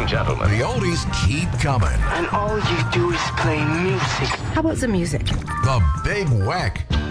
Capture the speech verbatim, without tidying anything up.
and gentlemen. The oldies keep coming. And all you do is play music. How about some music? The Big Weck.